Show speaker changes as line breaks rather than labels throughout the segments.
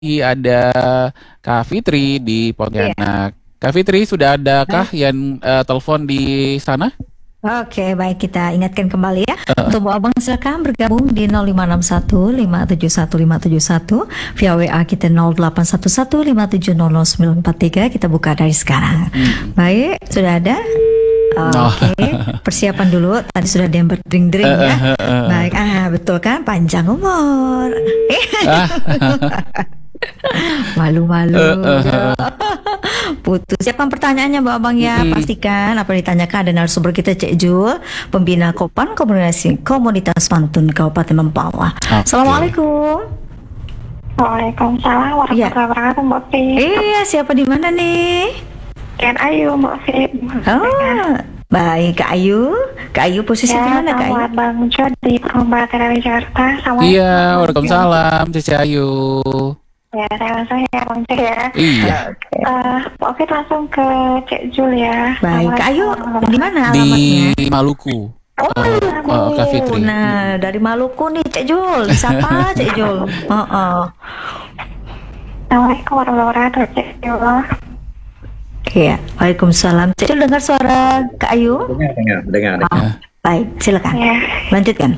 ada Kak Fitri di
Iya.
Pontianak. Kak Fitri, sudah adakah
Baik.
yang telepon di sana?
Oke, baik kita ingatkan kembali ya. Untuk Bu Abang silakan bergabung di 0561 571 571 via WA kita 0811 5700943. Kita buka dari sekarang. Baik, sudah ada.
Oh.
Oke, persiapan dulu. Tadi sudah ada yang berdring-dring ya. Baik, betul kan? Panjang umur. Malu-malu. Putus. Siapkan pertanyaannya Mbak Abang ya. Pastikan apa yang ditanyakan ada narasumber kita Cik Jul, pembina Kopan Komunitas Pantun Kabupaten Mempawah. Assalamualaikum.
Waalaikumsalam warahmatullahi wabarakatuh, Mbak Fit.
Iya, siapa di mana nih?
Dan Ayu, Mbak Fit.
Oh, baik Kak Ayu. Kak Ayu posisi di mana Kak Ayu?
Sama Bang Jo di Perumbaran dari Jakarta. Sama
Iya, waalaikumsalam, Cici Ayu.
Ya, saya langsung ya, Bang Jo ya.
Iya.
Mbak Fit langsung ke Cik Jul ya.
Baik, Kak Ayu di mana
Di
alamatnya?
Maluku. Kak Fitri.
Nah, dari Maluku nih Cik Jul. Siapa Cik Jul?
Assalamualaikum warahmatullahi wabarakatuh, Cik Jul.
Iya, waalaikumsalam. Cik Jul dengar suara Kak Ayu?
Dengar.
Baik, silakan.
Ya,
Lanjutkan.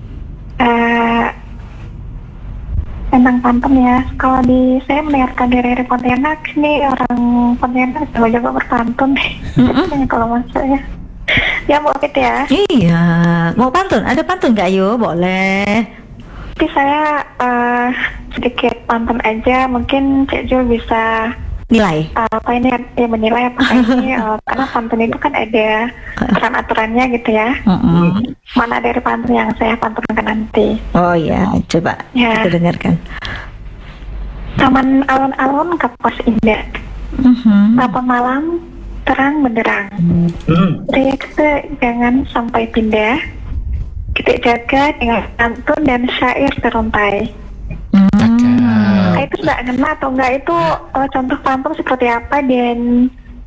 tentang pantun ya. Kalau saya mendengarkan dari Pontianak, nih orang Pontianak jago berpantun. Kalau maksudnya. Ya, Mbak Fit ya.
Iya, mau pantun? Ada pantun Kak Ayu? Boleh.
Tapi saya sedikit pantun aja, mungkin Cik Jul bisa
Nilai.
menilai apakah ini karena pantun itu kan ada aturan-aturannya gitu ya. Mana dari pantun yang saya pantunkan nanti.
Oh ya, coba
Ya.
kita dengarkan.
Taman alun-alun kapas indah, kapan malam terang benderang. Kita jangan sampai pindah, kita jaga dengan pantun dan syair teruntai. Itu sudah ngena atau enggak, itu contoh pantun seperti apa dan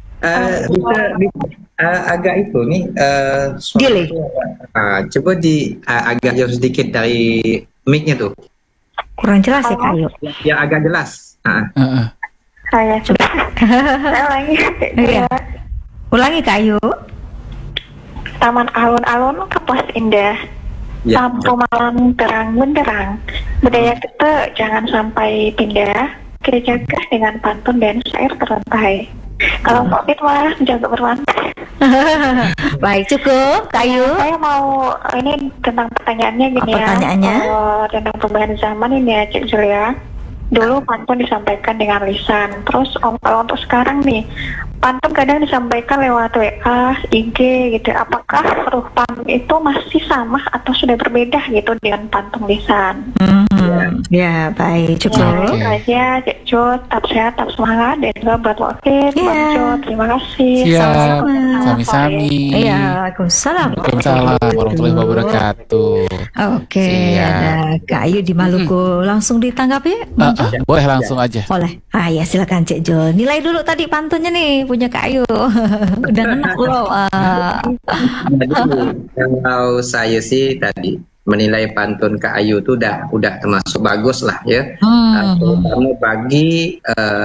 Agak itu nih
Gile.
coba agak jauh sedikit dari mic-nya tuh.
Kurang jelas ya Kak Ayu.
Ya agak jelas.
saya coba. Saya lagi.
Iya. Ulangi Kak Ayu.
Taman alun-alun kapas indah,
Ya.
lampu malam terang benderang. Budaya kita jangan sampai pindah, kita jaga dengan pantun dan syair teruntai. Kalau Mbak Fit malah menjaga berpantun.
Baik, cukup Kak Ayu.
Saya mau ini tentang pertanyaannya gini ya.
Pertanyaannya?
Tentang perubahan zaman ini ya, Cik Julia. Dulu pantun disampaikan dengan lisan. Terus kalau untuk sekarang nih, pantun kadang disampaikan lewat WA, IG gitu. Apakah huruf pantun itu masih sama atau sudah berbeda gitu dengan pantun lisan?
Ya, baik, cukup.
Itu aja, Cik Jo, tetap sehat, tetap semangat, dan juga buat wakil, Bang Jo, terima kasih.
Siap.
Sama-sama.
Sami-sami.
Iya, waalaikumsalam.
Waalaikumsalam warahmatullahi wabarakatuh.
Oke,
Siap.
ada Kak Ayu di Maluku. Langsung ditanggapi? Bang Jo?
Boleh langsung aja.
Boleh. Ya silakan Cik Jo. Nilai dulu tadi pantunnya nih punya Kak Ayu. Udah enak loh.
Jadi kalau saya sih tadi menilai pantun Kak Ayu tuh udah termasuk bagus lah ya. Terutama bagi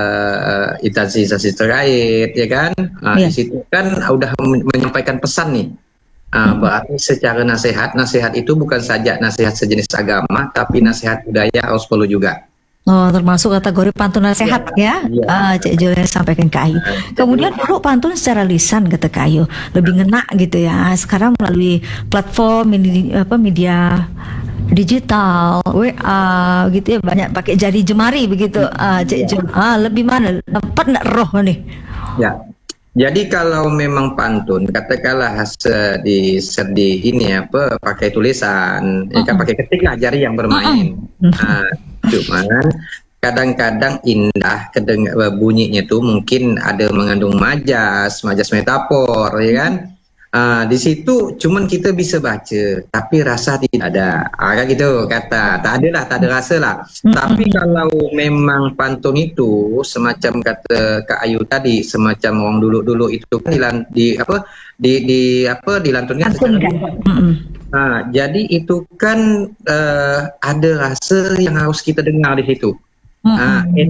instansi terkait ya kan. Di situ kan udah menyampaikan pesan nih. Berarti secara nasihat itu bukan saja nasihat sejenis agama, tapi nasihat budaya harus perlu juga.
Oh, termasuk kategori pantun nasihat ya. Cik Jo yang sampaikan Kak Ayu. Kemudian dulu pantun secara lisan kata Kak Ayu lebih ngena gitu ya. Sekarang melalui platform media digital, WA gitu ya, banyak pakai jari jemari begitu. Cik Jo, lebih mana dapat nggak roh nih?
Ya. Jadi kalau memang pantun katakanlah di ini pakai tulisan, ya kan pakai ketik lah jari yang bermain. Cuman kadang-kadang indah bunyinya tuh mungkin ada mengandung majas metafor ya kan. Di situ cuman kita bisa baca tapi rasa tidak ada, kayak gitu kata, tak ada rasa lah. Tapi kalau memang pantun itu semacam kata Kak Ayu tadi, semacam orang dulu itu kan dilantunkan jadi itu kan ada rasa yang harus kita dengar di situ.
Mm-mm.